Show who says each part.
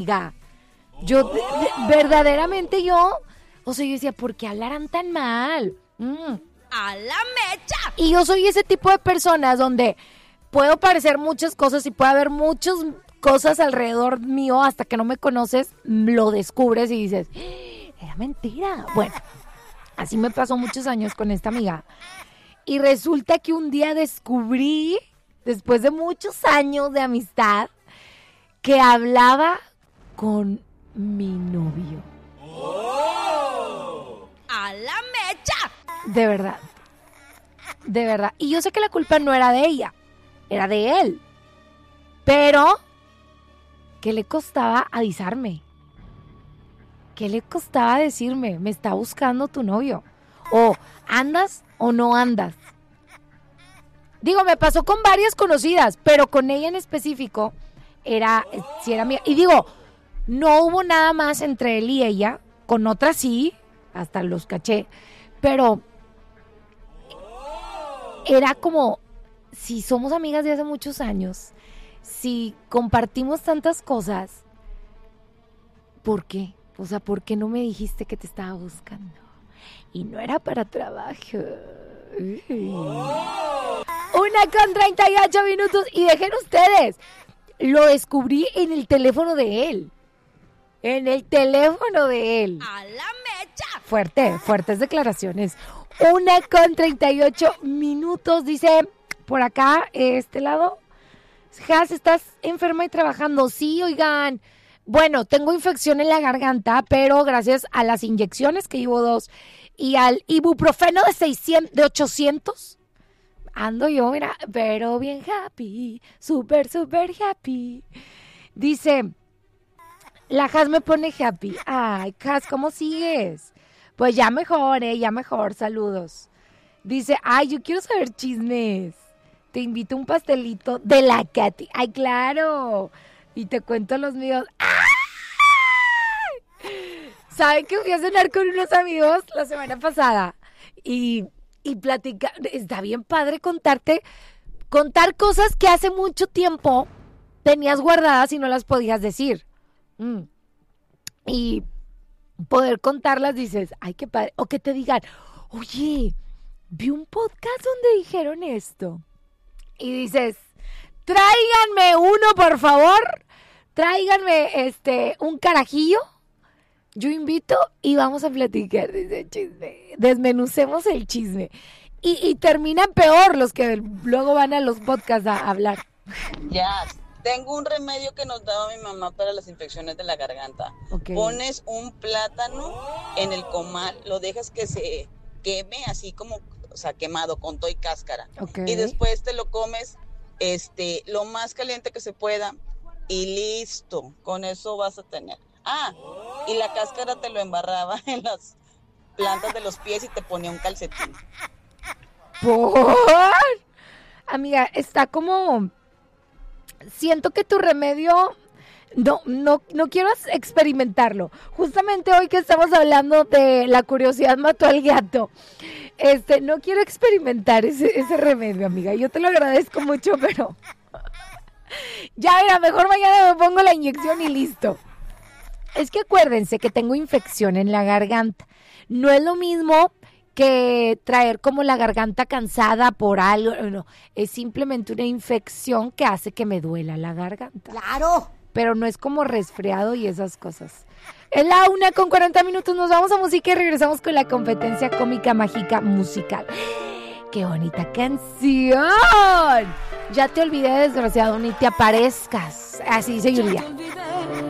Speaker 1: Yo, verdaderamente yo, o sea, yo decía, ¿por qué hablarán tan mal?
Speaker 2: ¡A la mecha!
Speaker 1: Y yo soy ese tipo de personas donde puedo parecer muchas cosas y puede haber muchas cosas alrededor mío hasta que no me conoces, lo descubres y dices, era mentira. Bueno, así me pasó muchos años con esta amiga. Y resulta que un día descubrí, después de muchos años de amistad, que hablaba con mi novio.
Speaker 2: ¡Oh! ¡A la mecha!
Speaker 1: De verdad. De verdad. Y yo sé que la culpa no era de ella, era de él. Pero, ¿qué le costaba avisarme? ¿Qué le costaba decirme? Me está buscando tu novio. O andas o no andas. Digo, me pasó con varias conocidas, pero con ella en específico sí era mía. Y digo, no hubo nada más entre él y ella. Con otras sí, hasta los caché. Pero era como, si somos amigas de hace muchos años, si compartimos tantas cosas, ¿por qué? O sea, ¿por qué no me dijiste que te estaba buscando? Y no era para trabajo. 1:38 y dejen ustedes, lo descubrí en el teléfono de él. En el teléfono de él.
Speaker 2: ¡A la mecha!
Speaker 1: Fuertes declaraciones. 1:38, dice por acá, este lado. Has, ¿estás enferma y trabajando? Sí, oigan. Bueno, tengo infección en la garganta, pero gracias a las inyecciones, que llevo 2, y al ibuprofeno de 800, ando yo, mira, pero bien happy, súper happy. Dice, la Has me pone happy. Ay, Has, ¿cómo sigues? Pues ya mejor, saludos. Dice, ay, yo quiero saber chismes. Te invito a un pastelito de la Katy. Ay, claro. Y te cuento los míos. ¡Ay! ¿Saben que fui a cenar con unos amigos la semana pasada? Y platicar. Está bien padre contar cosas que hace mucho tiempo tenías guardadas y no las podías decir. Y poder contarlas, dices, ay, qué padre. O que te digan, oye, vi un podcast donde dijeron esto. Y dices, tráiganme uno, por favor. Tráiganme un carajillo. Yo invito y vamos a platicar de ese chisme. Desmenucemos el chisme. Y terminan peor los que luego van a los podcasts a hablar.
Speaker 3: Ya, tengo un remedio que nos daba mi mamá para las infecciones de la garganta.
Speaker 1: Okay.
Speaker 3: Pones un plátano en el comal, lo dejas que se queme así como, o sea, quemado con todo y cáscara.
Speaker 1: Okay.
Speaker 3: Y después te lo comes lo más caliente que se pueda y listo, con eso vas a tener. Y la cáscara te lo embarraba en las plantas de los pies y te ponía un calcetín.
Speaker 1: ¿Por? Amiga, está como... Siento que tu remedio... No quiero experimentarlo. Justamente hoy que estamos hablando de la curiosidad mató al gato. No quiero experimentar ese remedio, amiga. Yo te lo agradezco mucho, pero... Ya, mira, mejor mañana me pongo la inyección y listo. Es que acuérdense que tengo infección en la garganta. No es lo mismo que traer como la garganta cansada por algo. No, es simplemente una infección que hace que me duela la garganta.
Speaker 2: ¡Claro!
Speaker 1: Pero no es como resfriado y esas cosas. Es la 1:40, nos vamos a música y regresamos con la competencia cómica mágica musical. ¡Qué bonita canción! Ya te olvidé, desgraciado, ni te aparezcas. Así dice Julia.